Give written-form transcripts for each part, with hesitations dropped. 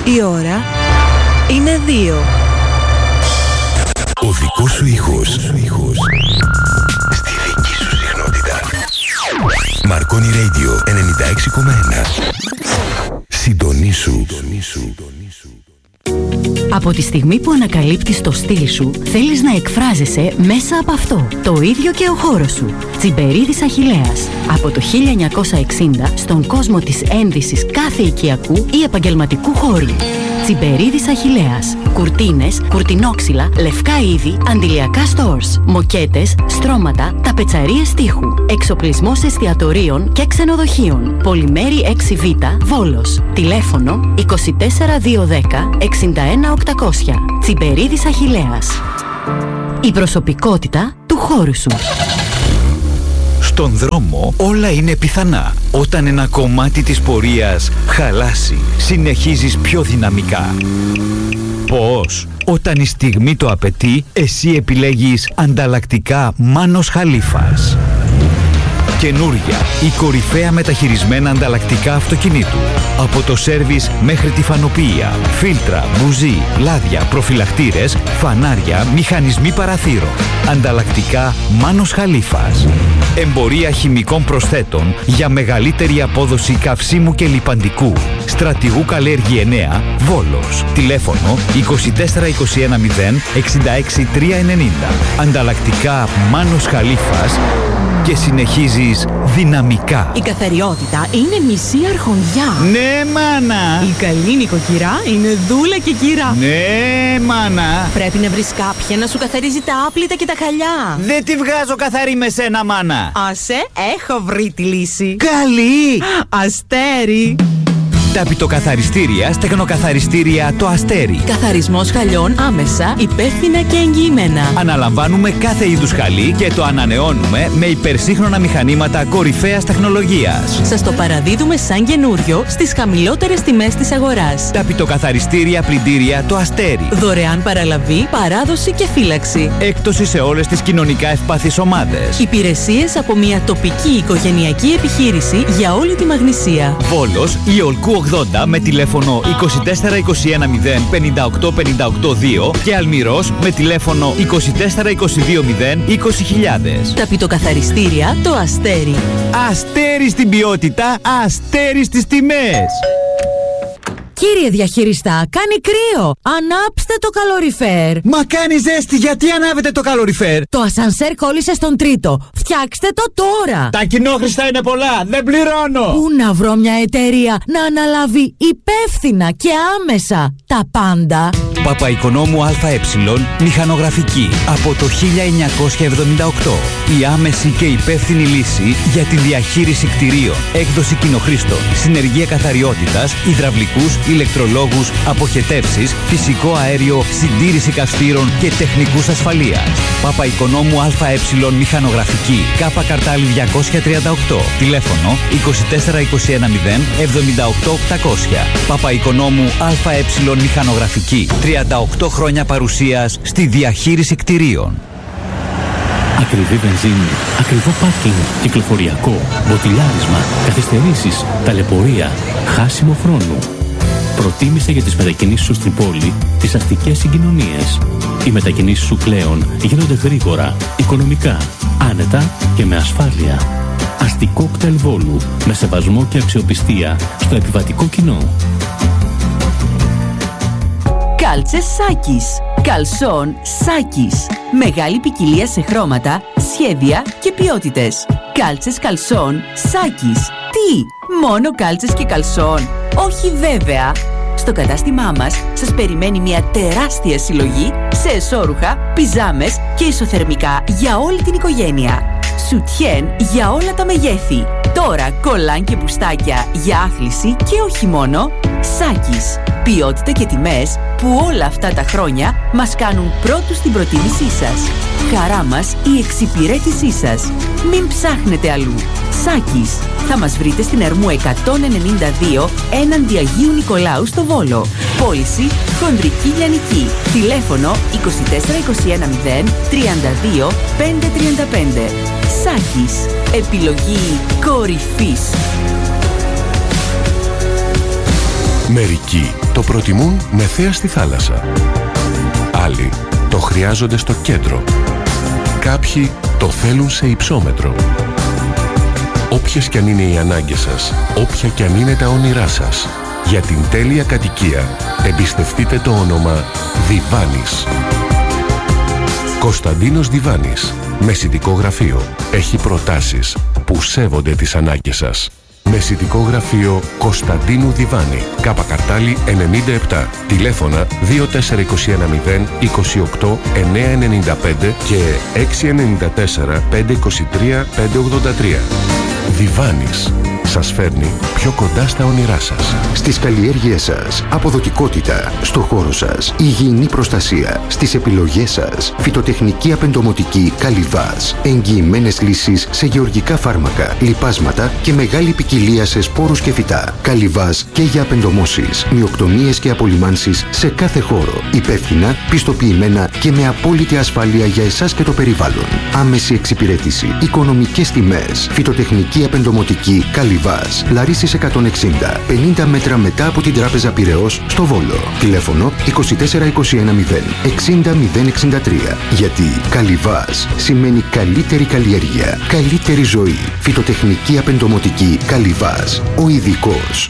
Η ώρα είναι 2. Ο δικός σου ήχος στη δική σου συχνότητα. Marconi Radio 96,1. Συντονίσου. Από τη στιγμή που ανακαλύπτεις το στυλ σου, θέλεις να εκφράζεσαι μέσα από αυτό. Το ίδιο και ο χώρος σου. Τσιμπερίδης Αχιλλέας. Από το 1960 στον κόσμο της ένδυσης κάθε οικιακού ή επαγγελματικού χώρου. Τσιμπερίδης Αχιλλέας. Κουρτίνες, κουρτινόξυλα, λευκά είδη, αντιλιακά stores, μοκέτες, στρώματα, ταπετσαρίες τοίχου, εξοπλισμός εστιατορίων και ξενοδοχείων. Πολυμέρη 6Β, Βόλος. Τηλέφωνο 24210 61800. Τσιμπερίδης Αχιλλέας. Η προσωπικότητα του χώρου σου. Στον δρόμο όλα είναι πιθανά. Όταν ένα κομμάτι της πορείας χαλάσει, συνεχίζεις πιο δυναμικά. Πώς? Όταν η στιγμή το απαιτεί, εσύ επιλέγεις ανταλλακτικά Μάνος Χαλίφας. Καινούρια, η κορυφαία μεταχειρισμένα ανταλλακτικά αυτοκινήτου. Από το σέρβις μέχρι τη φανοποίηση, φίλτρα, μπουζί, λάδια, προφυλακτήρες, φανάρια, μηχανισμοί παραθύρων. Ανταλλακτικά Μάνος Χαλίφας. Εμπορία χημικών προσθέτων για μεγαλύτερη απόδοση καυσίμου και λιπαντικού. Στρατηγού Καλέργη 9, Βόλος. Τηλέφωνο 24210 66390. Ανταλλακτικά Μάνος Χαλίφας. Και συνεχίζεις δυναμικά. Η καθαριότητα είναι μισή αρχοντιά. Ναι, μάνα! Η καλή νοικοκυρά είναι δούλα και κυρά. Ναι, μάνα! Πρέπει να βρεις κάποια να σου καθαρίζει τα άπλυτα και τα χαλιά. Δεν τη βγάζω καθαρή με σένα, μάνα! Άσε, έχω βρει τη λύση. Καλή! Αστέρι. Ταπητοκαθαριστήρια, στεγνοκαθαριστήρια το Αστέρι. Καθαρισμός χαλιών άμεσα, υπεύθυνα και εγγυημένα. Αναλαμβάνουμε κάθε είδους χαλί και το ανανεώνουμε με υπερσύγχρονα μηχανήματα κορυφαίας τεχνολογίας. Σας το παραδίδουμε σαν καινούριο στις χαμηλότερες τιμές της αγοράς. Ταπητοκαθαριστήρια πλυντήρια το Αστέρι. Δωρεάν παραλαβή, παράδοση και φύλαξη. Έκπτωση σε όλες τις κοινωνικά ευπαθείς ομάδες. Υπηρεσίες από μια τοπική οικογενειακή επιχείρηση για όλη τη Μαγνησία. Βόλος, Ιολκού 80 με τηλέφωνο 24210 58582 και Αλμυρός με τηλέφωνο 24220 20000. Ταπητοκαθαριστήρια το Αστέρι. Αστέρι στην ποιότητα, αστέρι στις τιμές. Κύριε διαχειριστά, κάνει κρύο. Ανάψτε το καλοριφέρ. Μα κάνει ζέστη, γιατί ανάβετε το καλοριφέρ? Το ασανσέρ κόλλησε στον τρίτο. Φτιάξτε το τώρα. Τα κοινόχρηστα είναι πολλά, δεν πληρώνω. Πού να βρω μια εταιρεία να αναλάβει υπεύθυνα και άμεσα τα πάντα? Παπαϊκονόμου ΑΕ, μηχανογραφική. Από το 1978. Η άμεση και υπεύθυνη λύση για τη διαχείριση κτηρίων. Έκδοση κοινοχρήστων. Συνεργεία καθαριότητας, υδραυλικούς, ηλεκτρολόγους, αποχετεύσεις, φυσικό αέριο, συντήρηση καυστήρων και τεχνικούς ασφαλείας. Παπαϊκονόμου ΑΕ, μηχανογραφική. Κάπα Καρτάλη 238. Τηλέφωνο 24210 78800. Παπαϊκονόμου ΑΕ, μηχανογραφική. 38 χρόνια παρουσίας στη διαχείριση κτηρίων. Ακριβή βενζίνη, ακριβό πάρκινγκ, κυκλοφοριακό, μποτιλιάρισμα, καθυστερήσεις, ταλαιπωρία, χάσιμο χρόνου. Προτίμησε για τις μετακινήσεις σου στην πόλη τις αστικές συγκοινωνίες. Οι μετακινήσεις σου πλέον γίνονται γρήγορα, οικονομικά, άνετα και με ασφάλεια. Αστικό κτέλ Βόλου, με σεβασμό και αξιοπιστία στο επιβατικό κοινό. Κάλτσες Σάκης. Καλσόν Σάκης. Μεγάλη ποικιλία σε χρώματα, σχέδια και ποιότητες. Κάλτσες καλσόν Σάκης. Τι? Μόνο κάλτσες και καλσόν? Όχι βέβαια. Στο κατάστημά μας σας περιμένει μια τεράστια συλλογή σε εσώρουχα, πιζάμες και ισοθερμικά για όλη την οικογένεια. Σουτιέν για όλα τα μεγέθη. Τώρα κολάν και μπουστάκια για άθληση και όχι μόνο. Σάκης. Ποιότητα και τιμές που όλα αυτά τα χρόνια μας κάνουν πρώτους στην προτίμησή σας. Χαρά μας η εξυπηρέτησή σας. Μην ψάχνετε αλλού. Σάκης. Θα μας βρείτε στην Ερμού 192 έναντι Αγίου Νικολάου στο Βόλο. Πώληση χονδρική λιανική. Τηλέφωνο 24210 32 535. Σάκης. Επιλογή κορυφής. Μερικοί το προτιμούν με θέα στη θάλασσα. Άλλοι το χρειάζονται στο κέντρο. Κάποιοι το θέλουν σε υψόμετρο. Όποιες κι αν είναι οι ανάγκες σας, όποια κι αν είναι τα όνειρά σας, για την τέλεια κατοικία εμπιστευτείτε το όνομα Διβάνης. Κωνσταντίνος Διβάνης, μεσητικό γραφείο, έχει προτάσεις που σέβονται τις ανάγκες σας. Μεσητικό γραφείο Κωνσταντίνου Διβάνη, Κάπα Καρτάλη 97, τηλέφωνα 24210 28 995 και 694 523 583. Διβάνης σας φέρνει πιο κοντά στα όνειρά σας. Στις καλλιέργειές σας, αποδοτικότητα. Στο χώρο σας, υγιεινή προστασία. Στις επιλογές σας, φυτοτεχνική απεντομοτική Καλιβάς. Εγγυημένες λύσεις σε γεωργικά φάρμακα, λιπάσματα και μεγάλη ποικιλία σε σπόρους και φυτά. Καλιβάς και για απεντομώσεις, μυοκτονίες και απολυμάνσεις σε κάθε χώρο. Υπεύθυνα, πιστοποιημένα και με απόλυτη ασφάλεια για εσάς και το περιβάλλον. Άμεση εξυπηρέτηση, οικονομικές τιμές, φυτοτεχνική απεντομοτική Καλιβάς. Λαρίσης 160, 50 μέτρα μετά από την Τράπεζα Πειραιώς στο Βόλο. Τηλέφωνο 24210 60 063. Γιατί Καλιβάς σημαίνει καλύτερη καλλιέργεια, καλύτερη ζωή. Φυτοτεχνική απεντομοτική Καλιβάς. Ο ειδικός.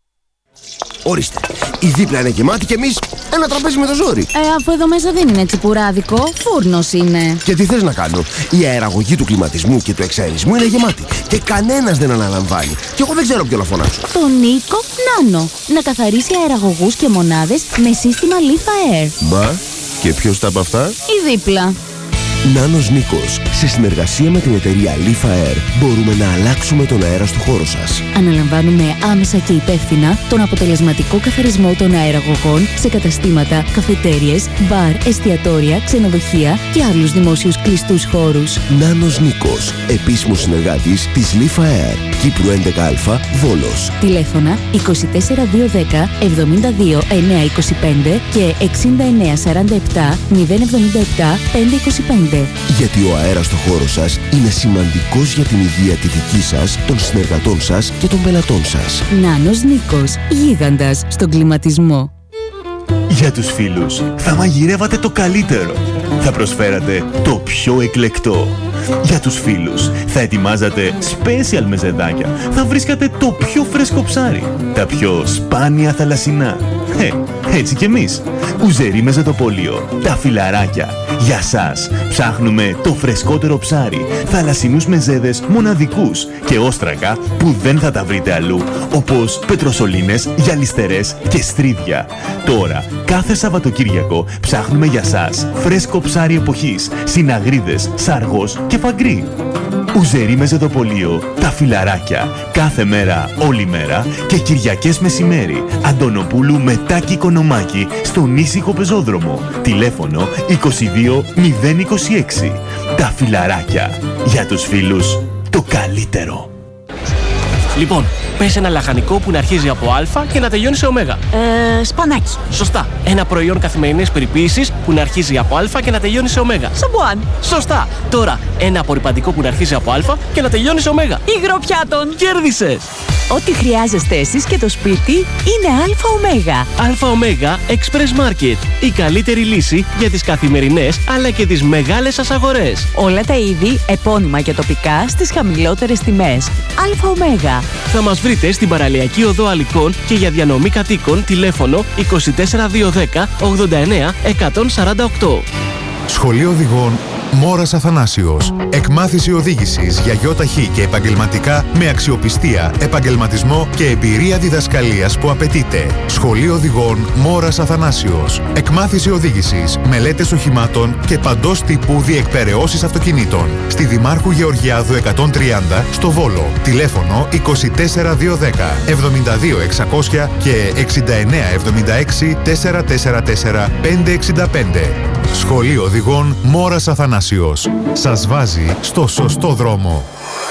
Ορίστε, η δίπλα είναι γεμάτη και εμείς ένα τραπέζι με το ζόρι. Αφού εδώ μέσα δεν είναι τσιπουράδικο, φούρνος είναι. Και τι θες να κάνω? Η αεραγωγή του κλιματισμού και του εξαερισμού είναι γεμάτη και κανένας δεν αναλαμβάνει. Και εγώ δεν ξέρω ποιο να φωνάξω. Τον Νίκο Νάνο. Να καθαρίσει αεραγωγούς και μονάδες με σύστημα Leaf Air. Μπα, και ποιος τα από αυτά? Η δίπλα. Νάνος Νίκος. Σε συνεργασία με την εταιρεία Leaf Air μπορούμε να αλλάξουμε τον αέρα στο χώρο σας. Αναλαμβάνουμε άμεσα και υπεύθυνα τον αποτελεσματικό καθαρισμό των αεραγωγών σε καταστήματα, καφετέριες, μπαρ, εστιατόρια, ξενοδοχεία και άλλους δημόσιους κλειστούς χώρους. Νάνος Νίκος. Επίσημος συνεργάτης της Leaf Air. Κύπρου 11Α, Βόλος. Τηλέφωνα 24210 72 925 και 6947 077 525. Γιατί ο αέρας στο χώρο σας είναι σημαντικός για την υγεία τη δική σας, των συνεργατών σας και των πελατών σας. Νάνος Νίκος, γίγαντας στον κλιματισμό. Για τους φίλους θα μαγειρεύατε το καλύτερο. Θα προσφέρατε το πιο εκλεκτό. Για τους φίλους θα ετοιμάζατε special μεζεδάκια. Θα βρίσκατε το πιο φρέσκο ψάρι. Τα πιο σπάνια θαλασσινά. Έτσι κι εμείς. Ουζερί Μεζεδοπόλιο. Τα φιλαράκια. Για σας ψάχνουμε το φρεσκότερο ψάρι. Θαλασσινούς μεζέδες μοναδικούς και όστρακα που δεν θα τα βρείτε αλλού. Όπως πετροσολίνες, γυαλιστερές και στρίδια. Τώρα, κάθε Σαββατοκύριακο ψάχνουμε για σας φρέσκο ψάρι εποχής, συναγρίδες, σαργός και φαγκρί. Ουζερί Μεζεδοπολείο, τα φιλαράκια. Κάθε μέρα, όλη μέρα και Κυριακές μεσημέρι. Αντωνοπούλου με Τάκη Κονομάκη στον ήσυχο πεζόδρομο. Τηλέφωνο 22 026. Τα φιλαράκια. Για τους φίλους, το καλύτερο. Λοιπόν, πες ένα λαχανικό που να αρχίζει από Α και να τελειώνει σε Ω. Σπανάκι. Σωστά. Ένα προϊόν καθημερινής περιποίησης που να αρχίζει από Α και να τελειώνει σε Ω. Σαμπουάν. Σωστά. Τώρα, ένα απορρυπαντικό που να αρχίζει από Α και να τελειώνει σε Ω. Υγροπιάτων. Κέρδισες! Ό,τι χρειάζεστε εσείς και το σπίτι είναι ΑΟ. ΑΟ Express Market. Η καλύτερη λύση για τις καθημερινές αλλά και τις μεγάλες σας αγορές. Όλα τα είδη, επώνυμα και τοπικά, στις χαμηλότερες τιμές. ΑΟ. Θα μας βρείτε στην Παραλιακή Οδό Αλικών και για διανομή κατοίκων τηλέφωνο 24210 89 148. Σχολείο Οδηγών Μόρας Αθανάσιος. Εκμάθηση οδήγησης για ΙΧ και επαγγελματικά με αξιοπιστία, επαγγελματισμό και εμπειρία διδασκαλίας που απαιτείται. Σχολείο Οδηγών Μόρας Αθανάσιος. Εκμάθηση οδήγησης, μελέτες οχημάτων και παντός τύπου διεκπεραιώσεις αυτοκινήτων. Στη Δημάρχου Γεωργιάδου 130 στο Βόλο. Τηλέφωνο 24210 72600 και 6976 444 565. Σχολείο Οδηγών Μόρας Αθανάσιος. Σας βάζει στο σωστό δρόμο.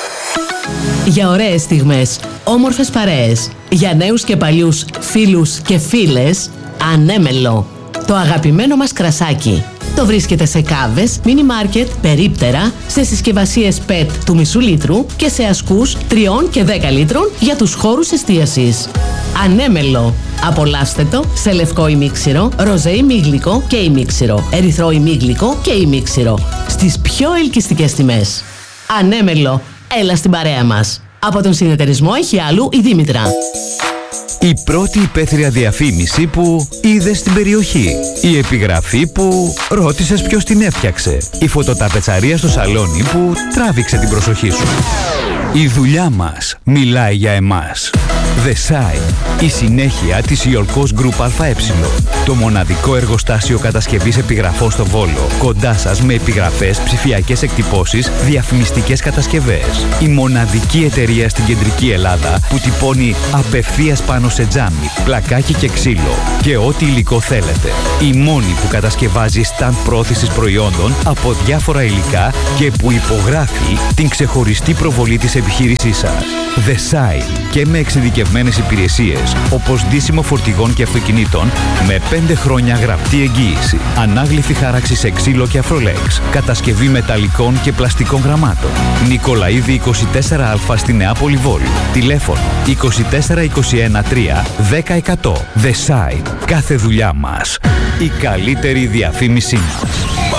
Για ωραίες στιγμές, όμορφες παρέες, για νέους και παλιούς φίλους και φίλες, ανέμελο. Το αγαπημένο μας κρασάκι. Το βρίσκεται σε κάβες, μίνι μάρκετ, περίπτερα, σε συσκευασίες PET του μισού λίτρου και σε ασκούς 3 και 10 λίτρων για τους χώρους εστίασης. Ανέμελο. Απολαύστε το σε λευκό ημίξιρο, ροζέ ημίγλικο και ημίξιρο, ερυθρό ημίγλικο και ημίξιρο. Στις πιο ελκυστικές τιμές. Ανέμελο. Έλα στην παρέα μας. Από τον συνεταιρισμό Έχει Άλλου η Δήμητρα. Η πρώτη υπαίθρια διαφήμιση που είδες στην περιοχή. Η επιγραφή που ρώτησες ποιος την έφτιαξε. Η φωτοταπετσαρία στο σαλόνι που τράβηξε την προσοχή σου. Η δουλειά μας μιλάει για εμάς. The Site, η συνέχεια της Ιολκός Group ΑΕ. Το μοναδικό εργοστάσιο κατασκευής επιγραφών στο Βόλο. Κοντά σας με επιγραφές, ψηφιακές εκτυπώσεις, διαφημιστικές κατασκευές. Η μοναδική εταιρεία στην κεντρική Ελλάδα που τυπώνει απευθείας πάνω σε τζάμι, πλακάκι και ξύλο και ό,τι υλικό θέλετε. Η μόνη που κατασκευάζει stand πρόθεσης προϊόντων από διάφορα υλικά και που υπογράφει την ξεχωριστή προβολή της επιχείρησής σας. The Site, και με εξειδικευμένες υπηρεσίες όπως ντύσιμο φορτηγών και αυτοκινήτων με 5 χρόνια γραπτή εγγύηση, ανάγλυφη χάραξη σε ξύλο και αφρολέξ, κατασκευή μεταλλικών και πλαστικών γραμμάτων. Νικολαΐδη 24Α στη Νεάπολη Βόλου. Τηλέφωνο 24 21 3 10 100. The Site. Κάθε δουλειά μας. Η καλύτερη διαφήμιση μας.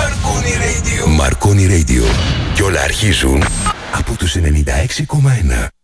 Marconi Radio. Και όλα αρχίζουν από τους 96,1.